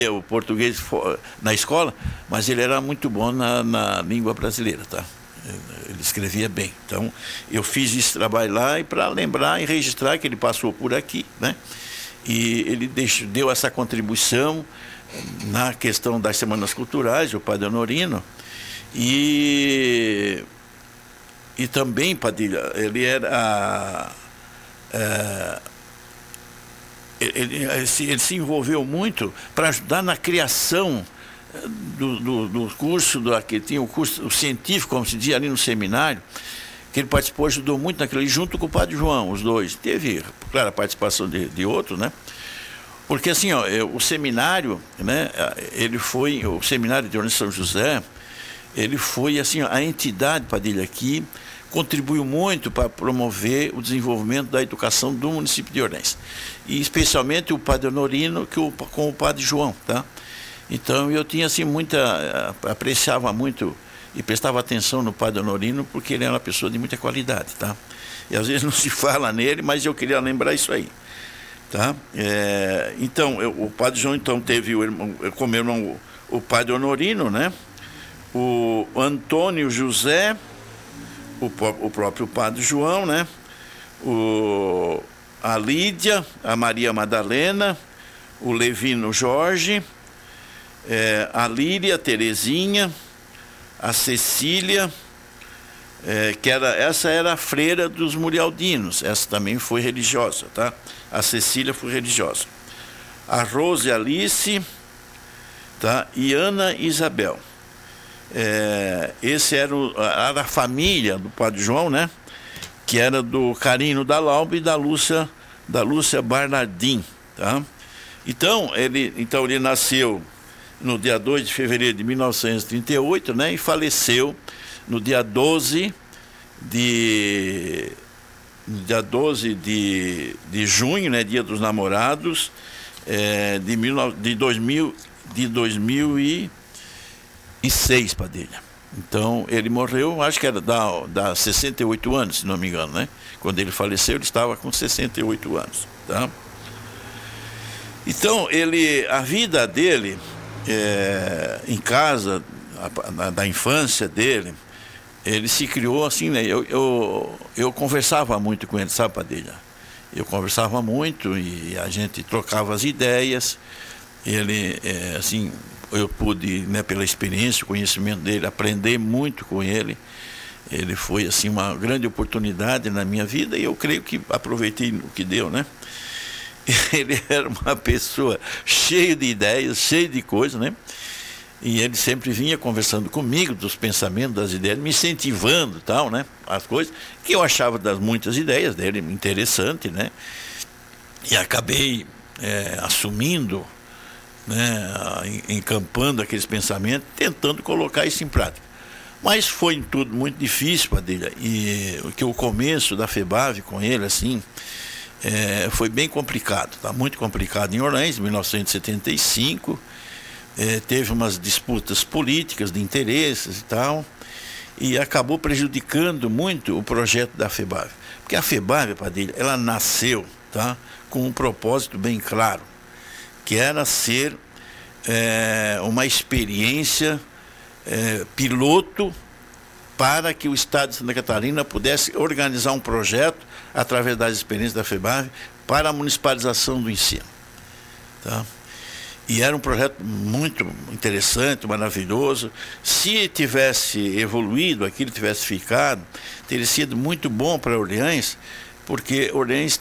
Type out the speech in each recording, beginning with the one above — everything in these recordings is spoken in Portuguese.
o português na escola, mas ele era muito bom na língua brasileira, tá? Ele escrevia bem. Então, eu fiz esse trabalho lá e para lembrar e registrar que ele passou por aqui, né? E ele deu essa contribuição na questão das Semanas Culturais, o Padre Honorino, e também, Padilha, ele era... Ele se envolveu muito para ajudar na criação do curso, que tinha o curso científico, como se diz, ali no seminário, que ele participou, ajudou muito naquilo, junto com o Padre João, os dois. Teve, claro, a participação de outros, né? Porque assim, ó, o seminário, né, o seminário de Orleans São José, ele foi assim, ó, a entidade, Padilha, aqui, contribuiu muito para promover o desenvolvimento da educação do município de Orleans. E especialmente o Padre Honorino com o Padre João, tá? Então eu tinha assim apreciava muito e prestava atenção no Padre Honorino, porque ele era uma pessoa de muita qualidade, tá? E às vezes não se fala nele, mas eu queria lembrar isso aí, tá? Então, o Padre João então teve como irmão o Padre Honorino, né? O Antônio José, o próprio Padre João, né? A Lídia, a Maria Madalena, o Levino Jorge, a Líria, a Terezinha, a Cecília, essa era a freira dos Murialdinos, essa também foi religiosa, tá? A Cecília foi religiosa. A Rose Alice, tá? E Ana Isabel. Esse era a família do Padre João, né? Que era do Carino da Laube e da Lúcia Barnardim, tá? Então ele nasceu no dia 2 de fevereiro de 1938, né? E faleceu no dia 12 de junho, né? Dia dos Namorados, de 2006, Padilha. Então, ele morreu, acho que era da 68 anos, se não me engano, né? Quando ele faleceu, ele estava com 68 anos, tá? Então, a vida dele, em casa, da infância dele, ele se criou assim, né? Eu conversava muito com ele, sabe, Padilha? Eu conversava muito e a gente trocava as ideias. Ele, assim... Eu pude, né, pela experiência, o conhecimento dele, aprender muito com ele. Ele foi assim uma grande oportunidade na minha vida e eu creio que aproveitei o que deu, né? Ele era uma pessoa cheia de ideias, cheia de coisas, né? E ele sempre vinha conversando comigo dos pensamentos, das ideias, me incentivando e tal, né? As coisas que eu achava das muitas ideias dele interessante, né? E acabei assumindo, né, encampando aqueles pensamentos, tentando colocar isso em prática. Mas foi tudo muito difícil, Padilha, e o começo da FEBAV com ele, assim, foi bem complicado, tá? Muito complicado em Orleans, em 1975, teve umas disputas políticas de interesses e tal, e acabou prejudicando muito o projeto da FEBAV. Porque a FEBAV, Padilha, ela nasceu, tá, com um propósito bem claro, que era ser uma experiência piloto para que o Estado de Santa Catarina pudesse organizar um projeto, através das experiências da FEBAV, para a municipalização do ensino, tá? E era um projeto muito interessante, maravilhoso. Se tivesse evoluído, aquilo tivesse ficado, teria sido muito bom para Orleans, porque Orleans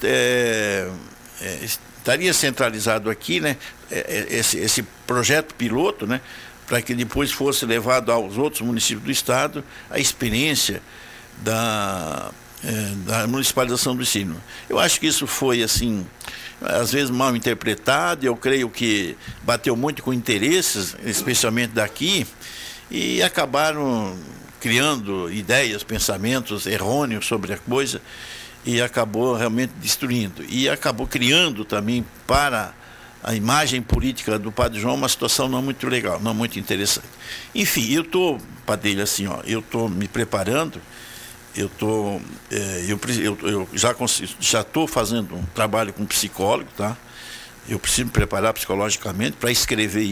estaria centralizado aqui, né, esse projeto piloto, né, para que depois fosse levado aos outros municípios do estado a experiência da municipalização do ensino. Eu acho que isso foi, assim, às vezes mal interpretado. Eu creio que bateu muito com interesses, especialmente daqui, e acabaram criando ideias, pensamentos errôneos sobre a coisa, e acabou realmente destruindo. E acabou criando também para a imagem política do Padre João uma situação não muito legal, não muito interessante. Enfim, eu estou, Padilha, assim, ó, eu estou me preparando, eu já estou fazendo um trabalho com psicólogo, tá? Eu preciso me preparar psicologicamente para escrever